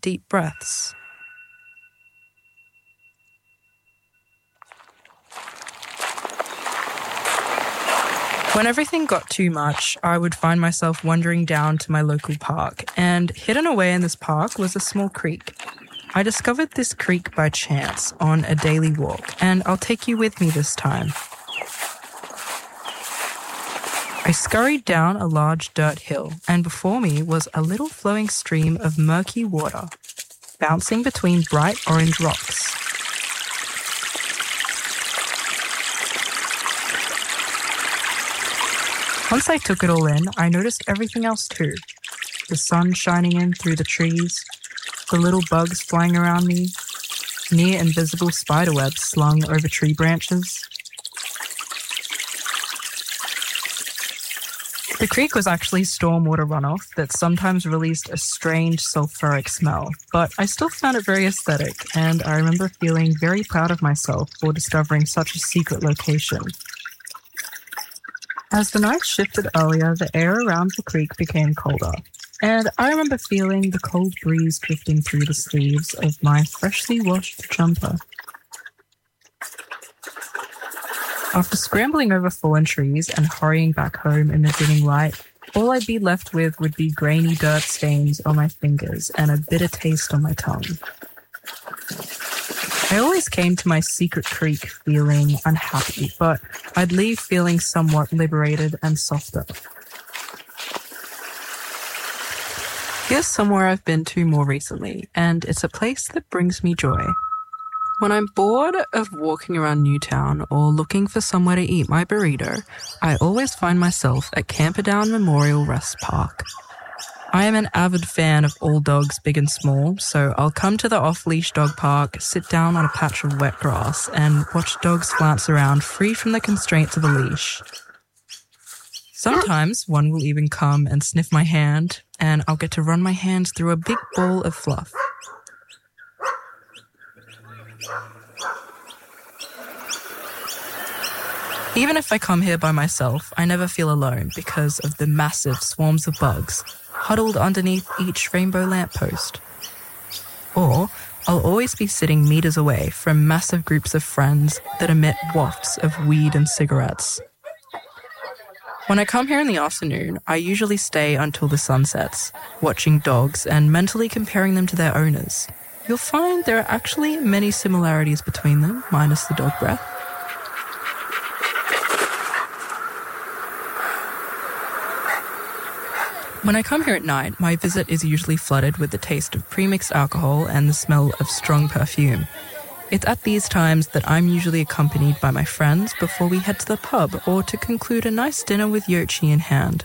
deep breaths. When everything got too much, I would find myself wandering down to my local park, and hidden away in this park was a small creek. I discovered this creek by chance on a daily walk, and I'll take you with me this time. I scurried down a large dirt hill, and before me was a little flowing stream of murky water, bouncing between bright orange rocks. Once I took it all in, I noticed everything else too. The sun shining in through the trees, the little bugs flying around me, near invisible spiderwebs slung over tree branches. The creek was actually stormwater runoff that sometimes released a strange sulfuric smell, but I still found it very aesthetic, and I remember feeling very proud of myself for discovering such a secret location. As the night shifted earlier, the air around the creek became colder, and I remember feeling the cold breeze drifting through the sleeves of my freshly washed jumper. After scrambling over fallen trees and hurrying back home in the dimming light, all I'd be left with would be grainy dirt stains on my fingers and a bitter taste on my tongue. I always came to my secret creek feeling unhappy, but I'd leave feeling somewhat liberated and softer. Here's somewhere I've been to more recently, and it's a place that brings me joy. When I'm bored of walking around Newtown or looking for somewhere to eat my burrito, I always find myself at Camperdown Memorial Rest Park. I am an avid fan of all dogs, big and small, so I'll come to the off-leash dog park, sit down on a patch of wet grass, and watch dogs flounce around free from the constraints of a leash. Sometimes one will even come and sniff my hand, and I'll get to run my hands through a big ball of fluff. Even if I come here by myself, I never feel alone because of the massive swarms of bugs huddled underneath each rainbow lamppost. Or I'll always be sitting meters away from massive groups of friends that emit wafts of weed and cigarettes. When I come here in the afternoon, I usually stay until the sun sets, watching dogs and mentally comparing them to their owners. You'll find there are actually many similarities between them, minus the dog breath. When I come here at night, my visit is usually flooded with the taste of premixed alcohol and the smell of strong perfume. It's at these times that I'm usually accompanied by my friends before we head to the pub or to conclude a nice dinner with Yochi in hand.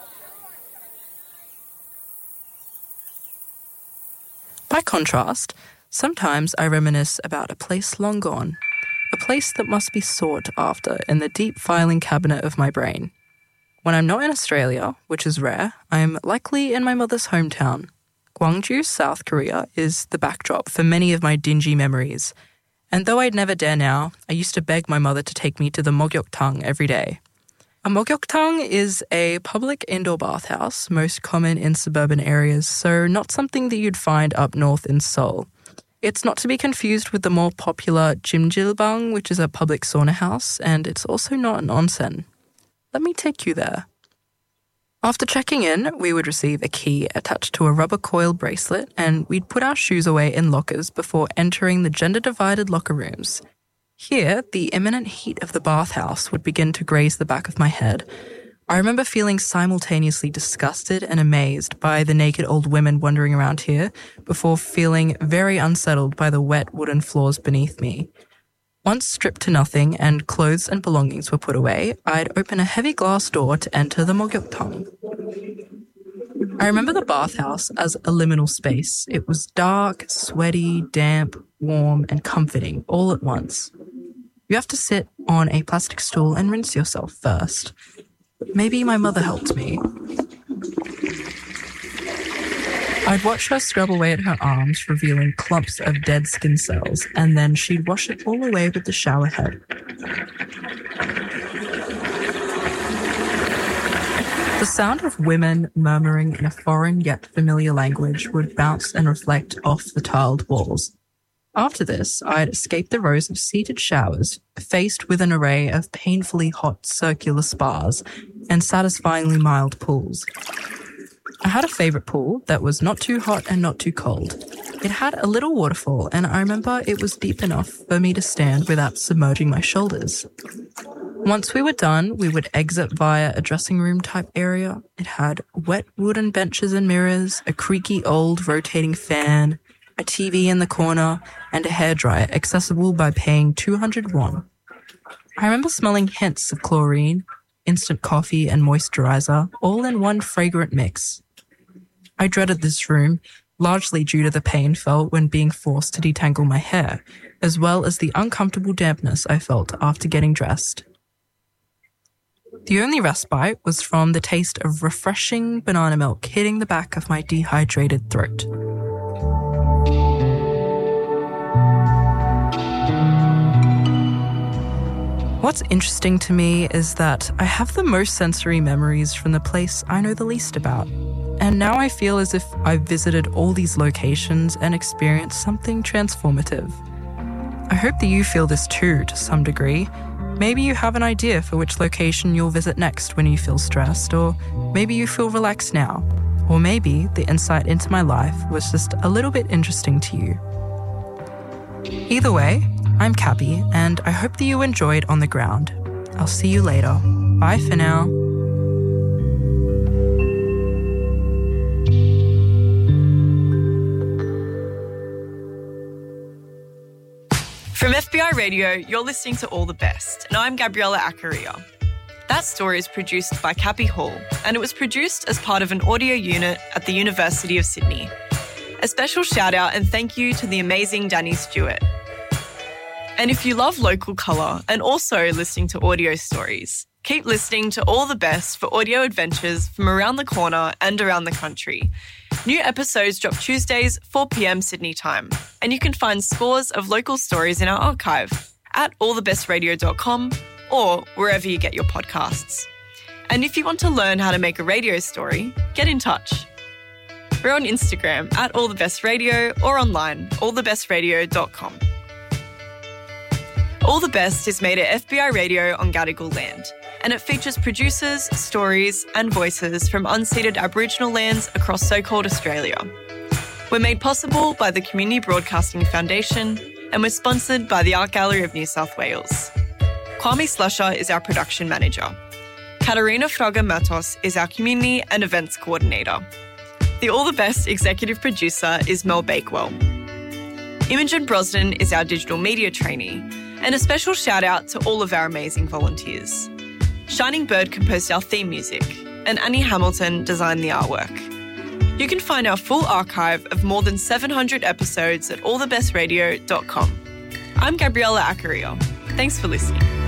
By contrast, sometimes I reminisce about a place long gone, a place that must be sought after in the deep filing cabinet of my brain. When I'm not in Australia, which is rare, I'm likely in my mother's hometown. Gwangju, South Korea, is the backdrop for many of my dingy memories. And though I'd never dare now, I used to beg my mother to take me to the Mokgyokdang every day. A Mokgyokdang is a public indoor bathhouse, most common in suburban areas, so not something that you'd find up north in Seoul. It's not to be confused with the more popular Jimjilbang, which is a public sauna house, and it's also not an onsen. Let me take you there. After checking in, we would receive a key attached to a rubber coil bracelet, and we'd put our shoes away in lockers before entering the gender-divided locker rooms. Here, the imminent heat of the bathhouse would begin to graze the back of my head. I remember feeling simultaneously disgusted and amazed by the naked old women wandering around here, before feeling very unsettled by the wet wooden floors beneath me. Once stripped to nothing and clothes and belongings were put away, I'd open a heavy glass door to enter the Mokgyokdang. I remember the bathhouse as a liminal space. It was dark, sweaty, damp, warm, and comforting all at once. You have to sit on a plastic stool and rinse yourself first. Maybe my mother helped me. I'd watch her scrub away at her arms, revealing clumps of dead skin cells, and then she'd wash it all away with the shower head. The sound of women murmuring in a foreign yet familiar language would bounce and reflect off the tiled walls. After this, I had escaped the rows of seated showers, faced with an array of painfully hot circular spas and satisfyingly mild pools. I had a favourite pool that was not too hot and not too cold. It had a little waterfall, and I remember it was deep enough for me to stand without submerging my shoulders. Once we were done, we would exit via a dressing room type area. It had wet wooden benches and mirrors, a creaky old rotating fan, a TV in the corner, and a hairdryer accessible by paying 200 won. I remember smelling hints of chlorine, instant coffee, and moisturizer, all in one fragrant mix. I dreaded this room, largely due to the pain felt when being forced to detangle my hair, as well as the uncomfortable dampness I felt after getting dressed. The only respite was from the taste of refreshing banana milk hitting the back of my dehydrated throat. What's interesting to me is that I have the most sensory memories from the place I know the least about. And now I feel as if I've visited all these locations and experienced something transformative. I hope that you feel this too, to some degree. Maybe you have an idea for which location you'll visit next when you feel stressed, or maybe you feel relaxed now. Or maybe the insight into my life was just a little bit interesting to you. Either way, I'm Cappy, and I hope that you enjoyed On the Ground. I'll see you later. Bye for now. From FBI Radio, you're listening to All the Best, and I'm Gabriella Accaria. That story is produced by Cappy Hall, and it was produced as part of an audio unit at the University of Sydney. A special shout out and thank you to the amazing Danny Stewart. And if you love local colour and also listening to audio stories, keep listening to All the Best for audio adventures from around the corner and around the country. New episodes drop Tuesdays, 4 p.m. Sydney time, and you can find scores of local stories in our archive at allthebestradio.com or wherever you get your podcasts. And if you want to learn how to make a radio story, get in touch. We're on Instagram at allthebestradio or online, allthebestradio.com. All the Best is made at FBI Radio on Gadigal land, and it features producers, stories and voices from unceded Aboriginal lands across so-called Australia. We're made possible by the Community Broadcasting Foundation, and we're sponsored by the Art Gallery of New South Wales. Kwame Slusher is our production manager. Katarina Fraga-Matos is our community and events coordinator. The All the Best executive producer is Mel Bakewell. Imogen Brosnan is our digital media trainee, and a special shout out to all of our amazing volunteers. Shining Bird composed our theme music, and Annie Hamilton designed the artwork. You can find our full archive of more than 700 episodes at allthebestradio.com. I'm Gabriella Accaria. Thanks for listening.